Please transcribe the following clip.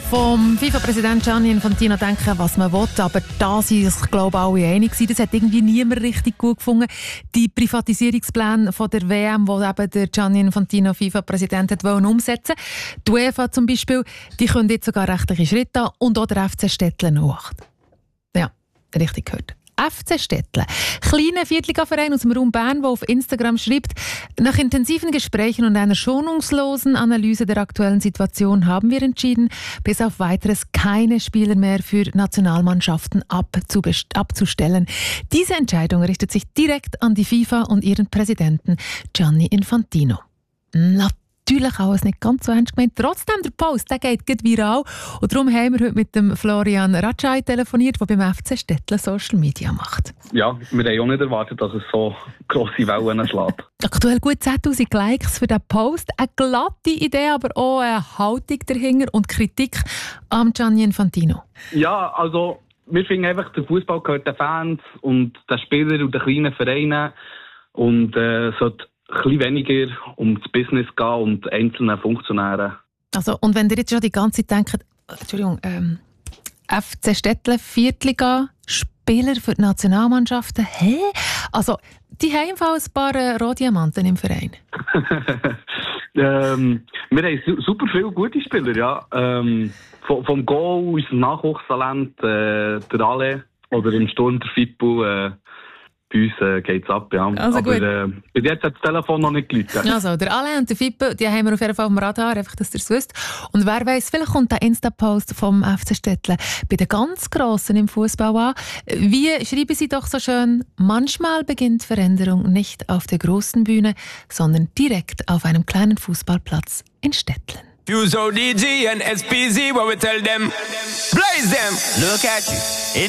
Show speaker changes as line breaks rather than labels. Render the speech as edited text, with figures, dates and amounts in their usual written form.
vom FIFA-Präsident Gianni Infantino denken, was man will, aber da sind sich, glaube ich, alle einig gewesen. Das hat irgendwie niemand richtig gut gefunden. Die Privatisierungspläne von der WM, die eben der Gianni Infantino, FIFA-Präsident, umsetzen wollte. Die UEFA zum Beispiel, die können jetzt sogar rechtliche Schritte an und auch der FC Stettlen 08. Ja, richtig gehört. FC Stettlen, kleiner Viertligaverein aus dem Raum Bern, der auf Instagram schreibt: Nach intensiven Gesprächen und einer schonungslosen Analyse der aktuellen Situation haben wir entschieden, bis auf Weiteres keine Spieler mehr für Nationalmannschaften abzustellen. Diese Entscheidung richtet sich direkt an die FIFA und ihren Präsidenten Gianni Infantino. Natürlich alles nicht ganz so ernst gemeint. Trotzdem, der Post, der geht viral. Und darum haben wir heute mit dem Florian Ratschai telefoniert, der beim FC Stettlen Social Media macht.
Ja, wir haben auch nicht erwartet, dass es so grosse Wellen schlägt.
Aktuell gut 10'000 Likes für diesen Post. Eine glatte Idee, aber auch eine Haltung dahinter und Kritik am Gianni Infantino.
Ja, also wir finden einfach, der Fußball gehört den Fans und den Spielern und den kleinen Vereinen. Und sollte ein bisschen weniger um das Business gehen und einzelne Funktionäre. Also,
und wenn ihr jetzt schon die ganze Zeit denkt, FC Stettlen, Viertliga, Spieler für die Nationalmannschaften, hä? Also, die haben im Fall ein paar Rohdiamanten im Verein.
Wir haben super viele gute Spieler, ja. Vom Goal, unser Nachwuchstalent, der Ale, oder im Sturm der Fippo, bei uns geht's ab, ja.
Also
aber bis jetzt hat das Telefon noch nicht geläutet.
Also, der Alain und der Fippo, die haben wir auf jeden Fall auf dem Radar, einfach, dass ihr es wisst. Und wer weiss, vielleicht kommt der Insta-Post vom FC Stettlen bei den ganz Grossen im Fußball an. Wie schreiben sie doch so schön: Manchmal beginnt Veränderung nicht auf der großen Bühne, sondern direkt auf einem kleinen Fußballplatz in Stettlen.
Fuse ODG and SPZ, what we tell them, blaze them, look at you.